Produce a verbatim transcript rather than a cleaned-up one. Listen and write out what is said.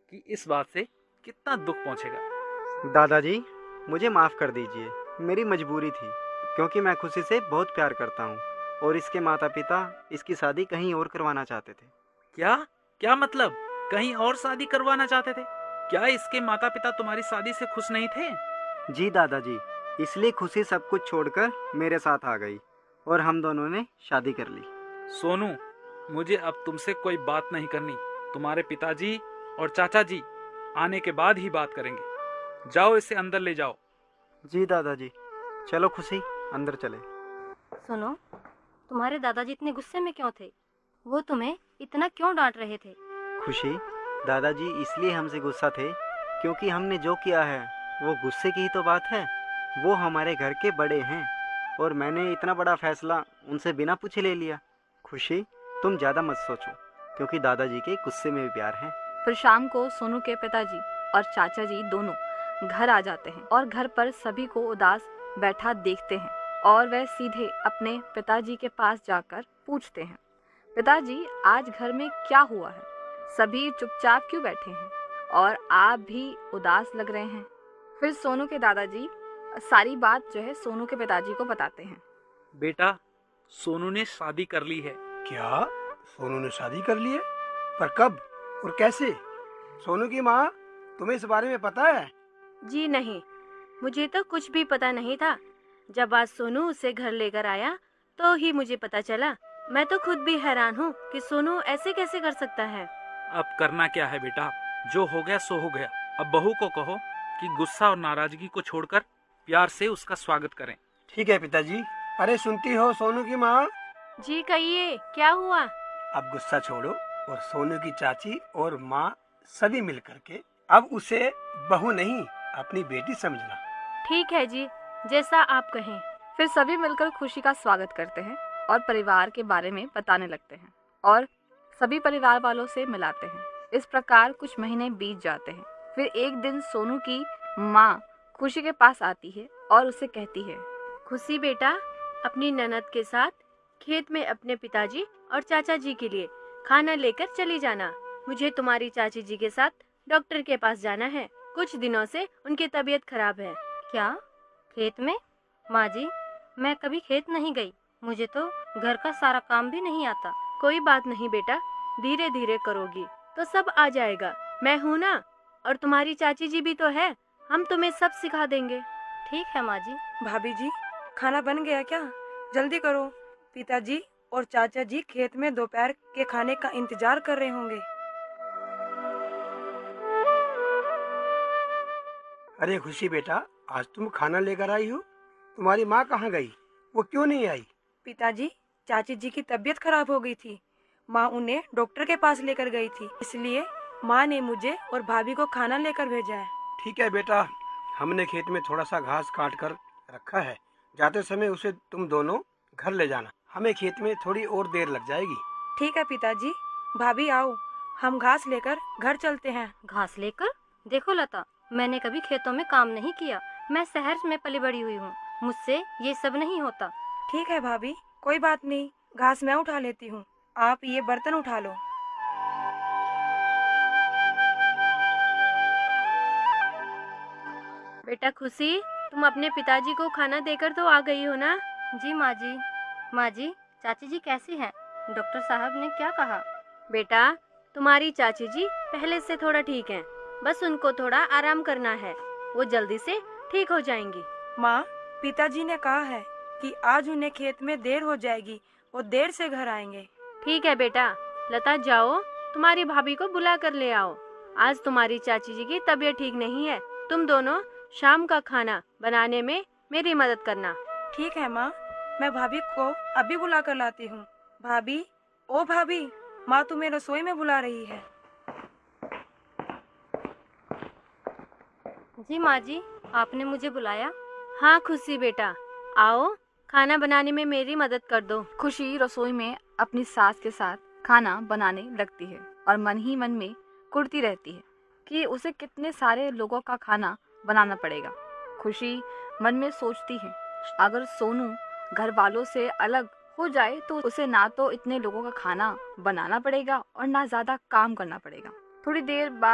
कि इस बात से कितना दुख पहुंचेगा। दादाजी, मुझे माफ़ कर दीजिए, मेरी मजबूरी थी, क्योंकि मैं खुशी से बहुत प्यार करता हूँ और इसके माता पिता इसकी शादी कहीं और करवाना चाहते थे। क्या क्या मतलब? कहीं और शादी करवाना चाहते थे? क्या इसके माता पिता तुम्हारी शादी से खुश नहीं थे? जी दादाजी, इसलिए खुशी सब कुछ छोड़कर मेरे साथ आ गई और हम दोनों ने शादी कर ली। सोनू, मुझे अब तुमसे कोई बात नहीं करनी। तुम्हारे पिताजी और चाचा जी आने के बाद ही बात करेंगे। जाओ, इसे अंदर ले जाओ। जी दादाजी। चलो खुशी, अंदर चले। सुनो, तुम्हारे दादाजी इतने गुस्से में क्यों थे? वो तुम्हें इतना क्यों डांट रहे थे? खुशी, दादाजी इसलिए हमसे गुस्सा थे क्योंकि हमने जो किया है वो गुस्से की ही तो बात है। वो हमारे घर के बड़े हैं और मैंने इतना बड़ा फैसला उनसे बिना पूछे ले लिया। खुशी, तुम ज़्यादा मत सोचो, क्योंकि दादाजी के गुस्से में भी प्यार है। फिर शाम को सोनू के पिताजी और चाचा जी दोनों घर आ जाते हैं और घर पर सभी को उदास बैठा देखते हैं और वह सीधे अपने पिताजी के पास जाकर पूछते हैं, पिताजी आज घर में क्या हुआ है? सभी चुपचाप क्यों बैठे हैं और आप भी उदास लग रहे हैं? फिर सोनू के दादाजी सारी बात जो है सोनू के पिताजी को बताते हैं। बेटा, सोनू ने शादी कर ली है। क्या? सोनू ने शादी कर ली है? पर कब और कैसे? सोनू की माँ, तुम्हें इस बारे में पता है? जी नहीं, मुझे तो कुछ भी पता नहीं था। जब आज सोनू उसे घर लेकर आया तो ही मुझे पता चला। मैं तो खुद भी हैरान हूँ कि सोनू ऐसे कैसे कर सकता है। अब करना क्या है बेटा, जो हो गया सो हो गया। अब बहू को कहो कि गुस्सा और नाराजगी को छोड़कर प्यार से उसका स्वागत करें। ठीक है पिताजी। अरे सुनती हो सोनू की माँ? जी कहिए, क्या हुआ? अब गुस्सा छोड़ो और सोनू की चाची और माँ सभी मिल करके अब उसे बहू नहीं अपनी बेटी समझना। ठीक है जी, जैसा आप कहें। फिर सभी मिलकर खुशी का स्वागत करते हैं और परिवार के बारे में बताने लगते हैं और सभी परिवार वालों से मिलाते हैं। इस प्रकार कुछ महीने बीत जाते हैं। फिर एक दिन सोनू की माँ खुशी के पास आती है और उसे कहती है, खुशी बेटा, अपनी ननद के साथ खेत में अपने पिताजी और चाचा जी के लिए खाना लेकर चली जाना। मुझे तुम्हारी चाची जी के साथ डॉक्टर के पास जाना है। कुछ दिनों से उनकी तबीयत खराब है। क्या खेत में? माँ जी, मैं कभी खेत नहीं गई। मुझे तो घर का सारा काम भी नहीं आता। कोई बात नहीं बेटा, धीरे धीरे करोगी तो सब आ जाएगा। मैं हूँ ना, और तुम्हारी चाची जी भी तो है। हम तुम्हें सब सिखा देंगे। ठीक है माँ जी। भाभी जी, खाना बन गया क्या? जल्दी करो, पिताजी और चाचा जी खेत में दोपहर के खाने का इंतजार कर रहे होंगे। अरे खुशी बेटा, आज तुम खाना लेकर आई हो? तुम्हारी माँ कहाँ गई? वो क्यों नहीं आई? पिताजी, चाची जी की तबीयत खराब हो गई थी। माँ उन्हें डॉक्टर के पास लेकर गई थी, इसलिए माँ ने मुझे और भाभी को खाना लेकर भेजा है। ठीक है बेटा, हमने खेत में थोड़ा सा घास काट कर रखा है। जाते समय उसे तुम दोनों घर ले जाना। हमें खेत में थोड़ी और देर लग जाएगी। ठीक है पिताजी। भाभी आओ, हम घास लेकर घर चलते हैं। घास लेकर? देखो लता, मैंने कभी खेतों में काम नहीं किया। मैं शहर में पली बड़ी हुई हूँ, मुझसे ये सब नहीं होता। ठीक है भाभी, कोई बात नहीं, घास मैं उठा लेती हूँ। आप ये बर्तन उठा लो। बेटा खुशी, तुम अपने पिताजी को खाना देकर तो आ गई हो ना? जी माँ जी। माँ जी, चाची जी कैसी हैं? डॉक्टर साहब ने क्या कहा? बेटा, तुम्हारी चाची जी पहले से थोड़ा ठीक हैं। बस उनको थोड़ा आराम करना है, वो जल्दी से ठीक हो जाएंगी। माँ, पिताजी ने कहा है कि आज उन्हें खेत में देर हो जाएगी, वो देर से घर आएंगे। ठीक है बेटा। लता, जाओ तुम्हारी भाभी को बुला कर ले आओ। आज तुम्हारी चाची जी की तबीयत ठीक नहीं है। तुम दोनों शाम का खाना बनाने में मेरी मदद करना। ठीक है माँ, मैं भाभी को अभी बुला कर लाती हूँ। भाभी, ओ भाभी, माँ तुम्हें रसोई में बुला रही है। जी माँ जी, आपने मुझे बुलाया? हाँ खुशी बेटा, आओ खाना बनाने में मेरी मदद कर दो। खुशी रसोई में अपनी सास के साथ खाना बनाने लगती है और मन ही मन में कुढ़ती रहती है कि उसे कितने सारे लोगों का खाना बनाना पड़ेगा। खुशी मन में सोचती है, अगर सोनू घर वालों से अलग हो जाए तो उसे ना तो इतने लोगों का खाना बनाना पड़ेगा और ना ज्यादा काम करना पड़ेगा। थोड़ी देर बाद